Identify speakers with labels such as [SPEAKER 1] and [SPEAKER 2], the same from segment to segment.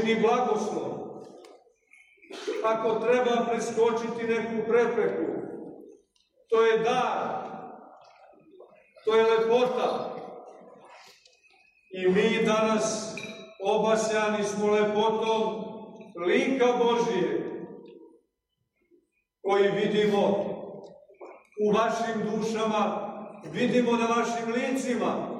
[SPEAKER 1] čini blagoslov. Ako treba preskočiti neku prepreku, to je dar, to je lepota. I mi danas obasjani smo lepotom lika Božije, koji vidimo u vašim dušama, vidimo na vašim licima.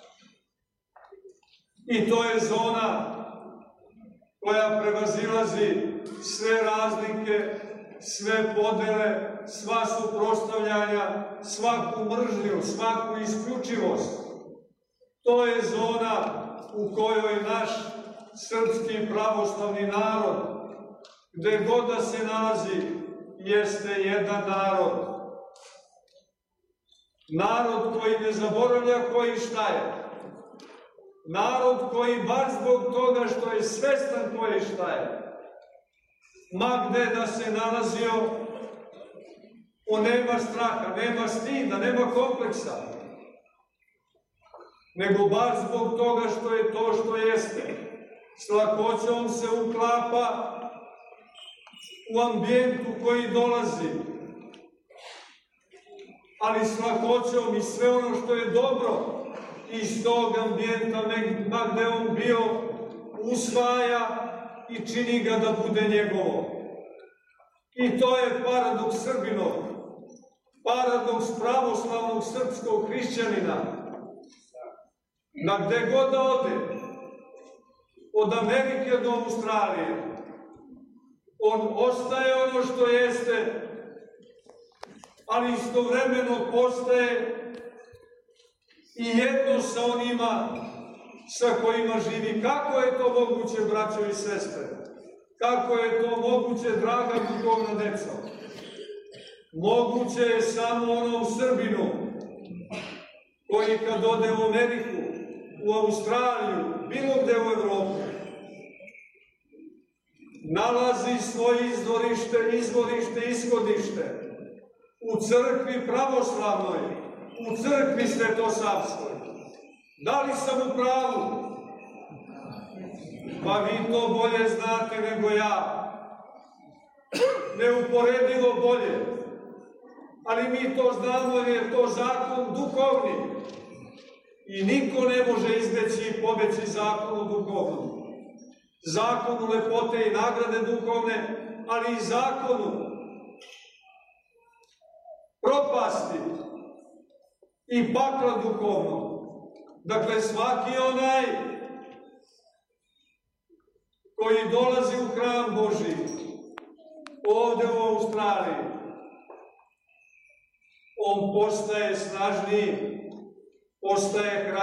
[SPEAKER 1] I to je zona koja prevazilazi sve razlike, sve podele, sva suprotstavljanja, svaku mržnju, svaku isključivost. To je zona u kojoj naš srpski pravoslavni narod, gde god da se nalazi, jeste jedan narod. Narod koji ne zaboravlja koji šta je. Narod koji bar zbog toga što je svestan koji šta je, ma gde da se nalazio, on nema straha, nema stida, nema kompleksa, nego bar zbog toga što je to što jeste. S lakoćom se uklapa u ambijentu koji dolazi, ali s lakoćom i sve ono što je dobro iz tog ambijenta, ma gde on bio, usvaja i čini ga da bude njegovo. I to je paradoks Srbinov, paradoks pravoslavnog srpskog hrišćanina, da gde god da ode, od Amerike do Australije, on ostaje ono što jeste, ali istovremeno postaje i jedno sa onima sa kojima živi. Kako je to moguće, braćo i sestre? Kako je to moguće, draga duhovna deco? Moguće je samo onom Srbinu koji kad ode u Ameriku, u Australiju, bilo gde u Evropu, nalazi svoje izvorište, ishodište u crkvi pravoslavnoj, u crkvi svetosavskoj. Da li sam u pravu? Pa vi to bolje znate nego ja. Neuporedivo bolje. Ali mi to znamo jer je to zakon duhovni. I niko ne može izbeći i pobeći zakonu duhovnom. Zakonu lepote i nagrade duhovne, ali i zakonu propasti i pakla duhovnog. Dakle, svaki onaj koji dolazi u hram Božji, ovde u Australiji, on postaje snažniji, postaje hrabriji.